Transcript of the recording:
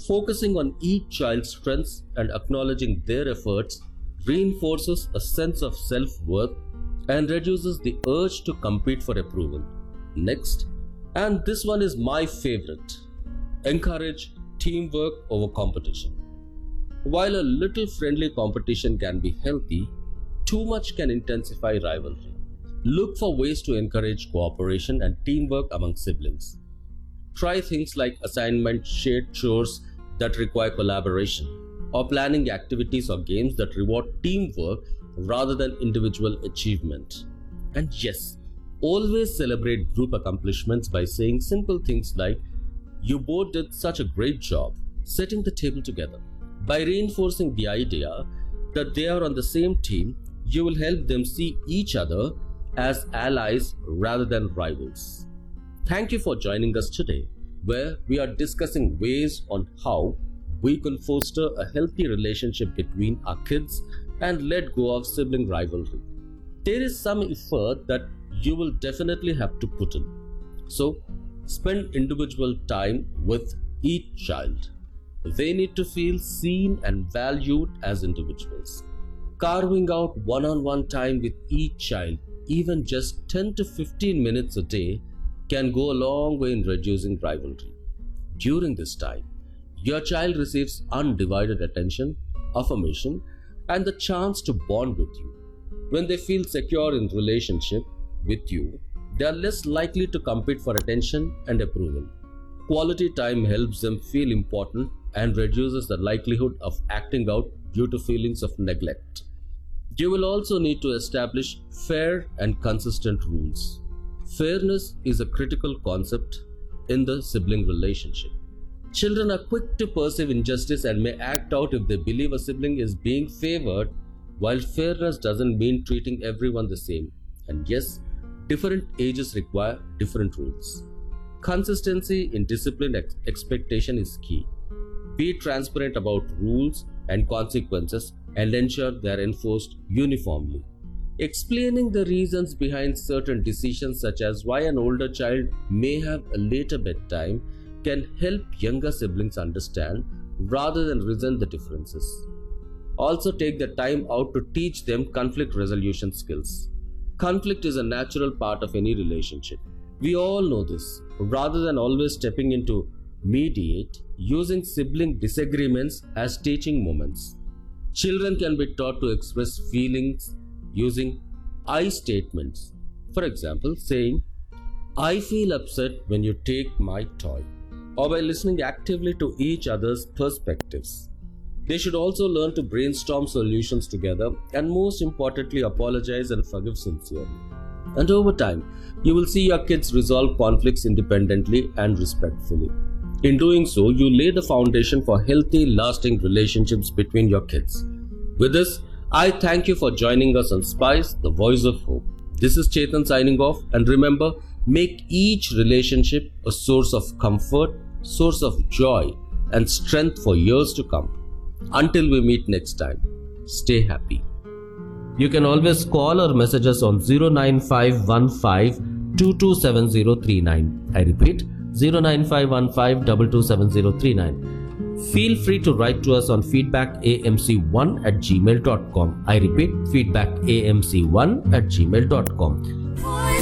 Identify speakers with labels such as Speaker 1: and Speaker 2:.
Speaker 1: Focusing on each child's strengths and acknowledging their efforts reinforces a sense of self-worth and reduces the urge to compete for approval. Next, and this one is my favorite, encourage teamwork over competition. While a little friendly competition can be healthy, too much can intensify rivalry. Look for ways to encourage cooperation and teamwork among siblings. Try things like assignment shared chores that require collaboration, or planning activities or games that reward teamwork rather than individual achievement. And yes, always celebrate group accomplishments by saying simple things like, "You both did such a great job setting the table together." By reinforcing the idea that they are on the same team, you will help them see each other as allies rather than rivals. Thank you for joining us today, where we are discussing ways on how we can foster a healthy relationship between our kids and let go of sibling rivalry. There is some effort that you will definitely have to put in. So, spend individual time with each child. They need to feel seen and valued as individuals. Carving out one-on-one time with each child, even just 10 to 15 minutes a day, can go a long way in reducing rivalry. During this time, your child receives undivided attention, affirmation, and the chance to bond with you. When they feel secure in relationship with you, they are less likely to compete for attention and approval. Quality time helps them feel important and reduces the likelihood of acting out due to feelings of neglect. You will also need to establish fair and consistent rules. Fairness is a critical concept in the sibling relationship. Children are quick to perceive injustice and may act out if they believe a sibling is being favored, while fairness doesn't mean treating everyone the same. And yes, different ages require different rules. Consistency in discipline expectation is key. Be transparent about rules and consequences and ensure they are enforced uniformly. Explaining the reasons behind certain decisions, such as why an older child may have a later bedtime, can help younger siblings understand rather than resent the differences. Also, take the time out to teach them conflict resolution skills. Conflict is a natural part of any relationship. We all know this. Rather than always stepping in to mediate, using sibling disagreements as teaching moments. Children can be taught to express feelings using I statements. For example, saying, "I feel upset when you take my toy," or by listening actively to each other's perspectives. They should also learn to brainstorm solutions together and, most importantly, apologize and forgive sincerely. And over time, you will see your kids resolve conflicts independently and respectfully. In doing so, you lay the foundation for healthy, lasting relationships between your kids. With this, I thank you for joining us on Spice, the Voice of Hope. This is Chetan signing off, and remember, make each relationship a source of comfort, source of joy, and strength for years to come. Until we meet next time, stay happy. You can always call or message us on 09515227039. I repeat, 09515227039. Feel free to write to us on feedbackamc1@gmail.com. I repeat, feedbackamc1@gmail.com.